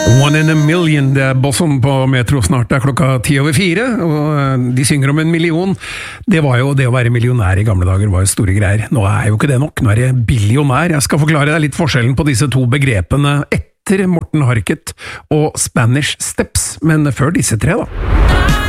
One in a million, det Bosom på Metro snart, det klokka 4:10, og de synger om en million. Det var jo det å være millionær i gamle dager var jo store greier. Nå jo ikke det nok, nå det billionær. Jeg skal forklare deg litt forskjellen på disse to begrepene etter Morten Harket og Spanish Steps, men før disse tre da.